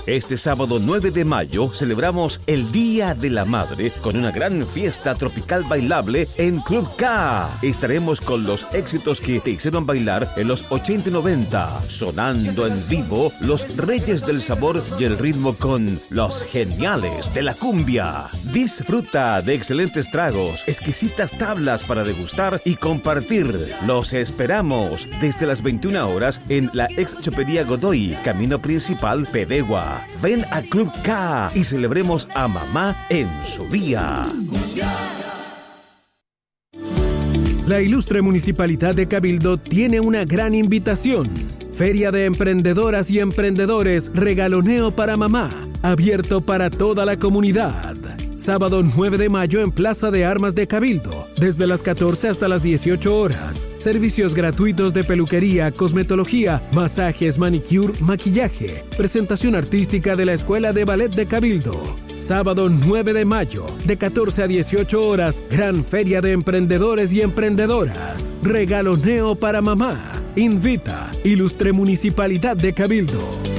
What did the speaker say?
Este sábado 9 de mayo celebramos el Día de la Madre con una gran fiesta tropical bailable en Club K. Estaremos con los éxitos que te hicieron bailar en los 80 y 90, sonando en vivo los reyes del sabor y el ritmo con los geniales de la cumbia. Disfruta de excelentes tragos, exquisitas tablas para degustar y compartir. Los esperamos desde las 21 horas en la ex chopería Godoy, camino principal Pedegua. Ven a Club K y celebremos a mamá en su día. La ilustre Municipalidad de Cabildo tiene una gran invitación. Feria de Emprendedoras y Emprendedores Regaloneo para Mamá, abierto para toda la comunidad. Sábado 9 de mayo en Plaza de Armas de Cabildo, desde las 14 hasta las 18 horas. Servicios gratuitos de peluquería, cosmetología, masajes, manicure, maquillaje. Presentación artística de la Escuela de Ballet de Cabildo. Sábado 9 de mayo, de 14 a 18 horas, gran feria de emprendedores y emprendedoras. Regaloneo para mamá. Invita Ilustre Municipalidad de Cabildo.